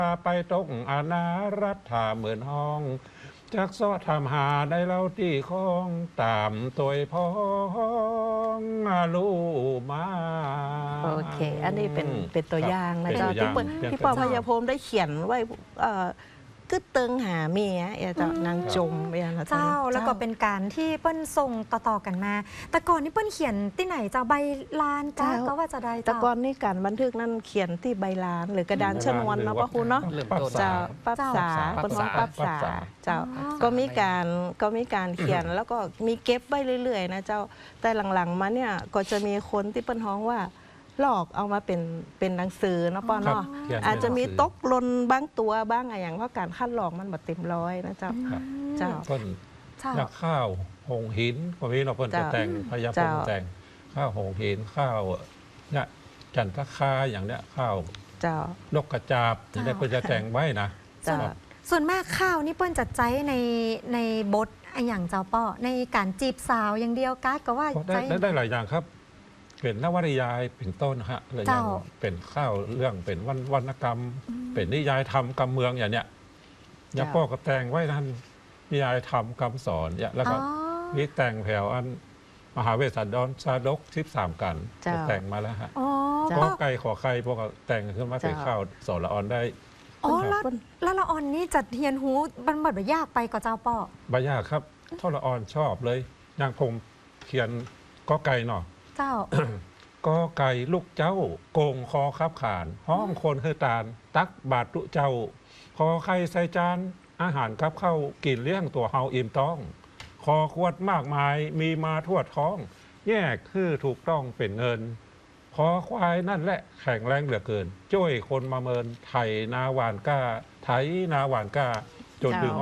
ไปตกอาณารัฐาเหมือนห้องจากซ้อทำหาได้เล่าที่ของตามตัวพ้องลูมาโอเค อันนี้เป็นตัวอย่างนะเป็นเจ้าตัวอย่าที่งพี่ปอพญาพรมได้เขียนไว้กึดเติงหาเมียเจ้านางจมนะเจ้าแล้วก็เป็นการที่เปิ้ลส่งต่อๆกันมา แต่ก่อนนี่เปิ้ลเขียนที่ไหนเจ้าใบลานก็ว่าจะได้แต่เจ้าก่อนนี่การบันทึกนั่นเขียนที่ใบลานหรือกระดานชนวนเนาะพ่อคุณเนาะ เจ้าปั๊บสาคนน้องปั๊บสาเจ้าก็มีการเขียนแล้วก็มีเก็บไว้เรื่อยๆนะเจ้าแต่หลังๆมาเนี่ยก็จะมีคนที่เปิ้นฮ้องว่าหลอกเอามาเป็นหนังสือเนาะป้อเนาะอาจจะมีตกหล่นบางตัวบ้างอะไรอย่างเพราะการคัดหลอกมันแบบเต็มร้อยนะเจ้าเจ้าเพิ่นนักข้าวหงหินพวกนี้เราเพิ่นจะแต่งพยาพลแต่งข้าวหงหินข้าวเนี่ยจันทคาอย่างเนี้ยข้าวเจ้านกกระจาบอย่างเนี้ยเพิ่นจะแต่งไว้นะเจ้าส่วนมากข้าวนี่เปิ้ลจะใจในบทอย่างเจ้าป้อในการจีบสาวอย่างเดียวกัก็ว่าใจได้หลายอย่างครับเป็นนวนิยายเป็นต้นฮะแล้วยังเป็นข้าวเรื่องเป็นวรรณกรรม เป็นนิยายธรรมกำเมืองอย่างเนี้ยยังพ่อก็แต่งไว้นั่นนิยายธรรมคำสอนเนี่ยแล้วก็มีแต่งแถวอันมหาเวสสันดรชาดก13 กันแต่งมาแล้วฮะก็ไก่ขอไข่พวกแต่งขึ้นมาเป็นข้าวสอนละออนได้อ๋อแล้วละออนนี่จัดเฮียนหูมันแบบยากไปกว่าเจ้าป้อใบยากครับท่อละออนชอบเลยอย่างผมเขียนก็ไก่เนาะเจ้าก็ไก่ลูกเจ้าโกงคอคับขานห้องคนคือตาลตักบาดตุเจ้าคอไข่ใส่จานอาหารกับข้าวกินเลี้ยงตัวเฮาอิ่มต้องคอขวดมากมายมีมาทั่วท้อง แยกคือถูกต้องเป็นเงินคอควายนั่นแหละแข็งแรงเหลือเกินจ้อยคนมาเมินไถนาหวานก้าไถนาหวานก้าจนถึง